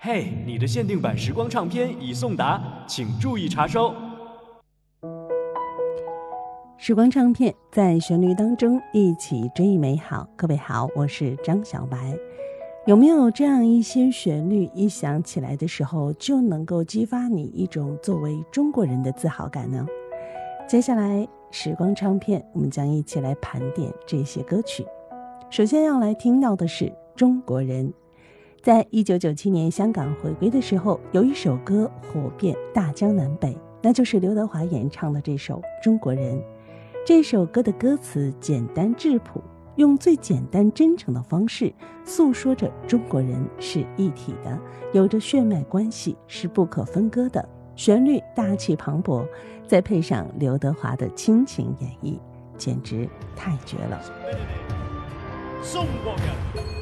嘿，你的限定版时光唱片已送达，请注意查收。 时光唱片在旋律当中一起追忆美好。各位好，我是张小白。有没有这样一些旋律，一想起来的时候就能够激发你一种作为中国人的自豪感呢？接下来时光唱片我们将一起来盘点这些歌曲。首先要来听到的是《中国人》。在1997年香港回归的时候，有一首歌火遍大江南北，那就是刘德华演唱的这首《中国人》。这首歌的歌词简单质朴，用最简单真诚的方式诉说着中国人是一体的，有着血脉关系，是不可分割的。旋律大气磅礴，再配上刘德华的倾情演绎，简直太绝了。 中国人